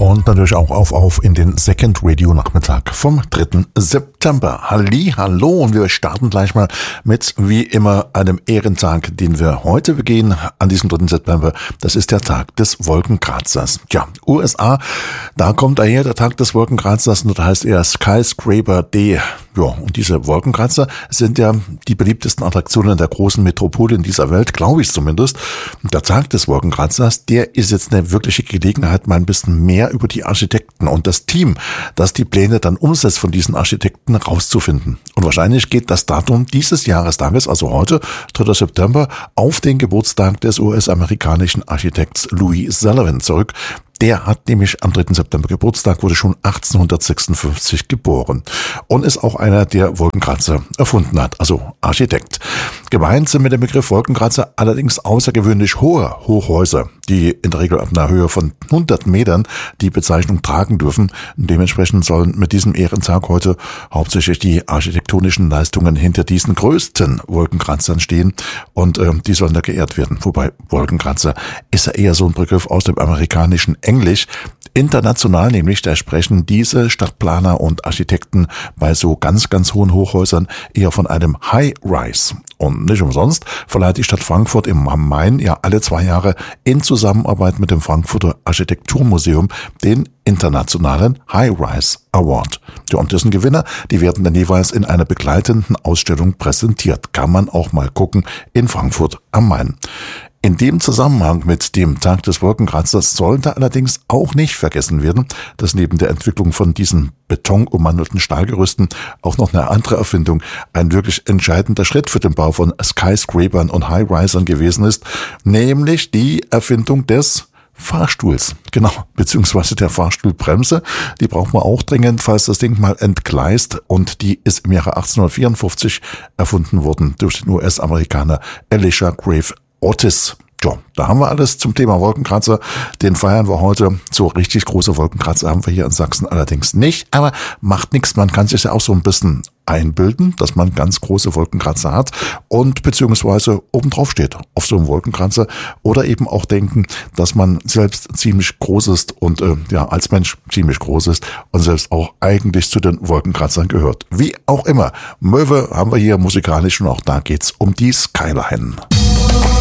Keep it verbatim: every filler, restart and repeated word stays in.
Und natürlich auch auf auf in den Second Radio Nachmittag vom dritten September. Halli, hallo, und wir starten gleich mal mit, wie immer, einem Ehrentag, den wir heute begehen, an diesem dritten September. Das ist der Tag des Wolkenkratzers. Tja, U S A, da kommt daher der Tag des Wolkenkratzers, und das heißt eher Skyscraper Day. Ja, und diese Wolkenkratzer sind ja die beliebtesten Attraktionen der großen Metropolen dieser Welt, glaube ich zumindest. Und der Tag des Wolkenkratzers, der ist jetzt eine wirkliche Gelegenheit, mal ein bisschen mehr über die Architekten und das Team, das die Pläne dann umsetzt, von diesen Architekten rauszufinden. Und wahrscheinlich geht das Datum dieses Jahrestages, also heute, dritter September, auf den Geburtstag des U S-amerikanischen Architekts Louis Sullivan zurück. Der hat nämlich am dritten September Geburtstag, wurde schon achtzehnhundertsechsundfünfzig geboren und ist auch einer, der Wolkenkratzer erfunden hat, also Architekt. Gemeint sind mit dem Begriff Wolkenkratzer allerdings außergewöhnlich hohe Hochhäuser, die in der Regel ab einer Höhe von hundert Metern die Bezeichnung tragen dürfen. Dementsprechend sollen mit diesem Ehrentag heute hauptsächlich die architektonischen Leistungen hinter diesen größten Wolkenkratzern stehen, und äh, die sollen da geehrt werden. Wobei Wolkenkratzer ist ja eher so ein Begriff aus dem amerikanischen Englisch. International nämlich, da sprechen diese Stadtplaner und Architekten bei so ganz, ganz hohen Hochhäusern eher von einem High-Rise. Und nicht umsonst verleiht die Stadt Frankfurt im Main ja alle zwei Jahre in Zusammenarbeit mit dem Frankfurter Architekturmuseum den internationalen High-Rise Award. Ja, und dessen Gewinner, die werden dann jeweils in einer begleitenden Ausstellung präsentiert. Kann man auch mal gucken in Frankfurt am Main. In dem Zusammenhang mit dem Tag des Wolkenkratzers sollte allerdings auch nicht vergessen werden, dass neben der Entwicklung von diesen betonummantelten Stahlgerüsten auch noch eine andere Erfindung ein wirklich entscheidender Schritt für den Bau von Skyscrapern und High-Risern gewesen ist, nämlich die Erfindung des Fahrstuhls, genau, beziehungsweise der Fahrstuhlbremse. Die braucht man auch dringend, falls das Ding mal entgleist, und die ist im Jahre achtzehnhundertvierundfünfzig erfunden worden durch den U S-Amerikaner Elisha Grave Otis. Ja, da haben wir alles zum Thema Wolkenkratzer. Den feiern wir heute. So richtig große Wolkenkratzer haben wir hier in Sachsen allerdings nicht. Aber macht nichts, man kann sich ja auch so ein bisschen einbilden, dass man ganz große Wolkenkratzer hat und beziehungsweise obendrauf steht auf so einem Wolkenkratzer, oder eben auch denken, dass man selbst ziemlich groß ist und äh, ja als Mensch ziemlich groß ist und selbst auch eigentlich zu den Wolkenkratzern gehört. Wie auch immer, Möwe haben wir hier musikalisch, und auch da geht's um die Skyline.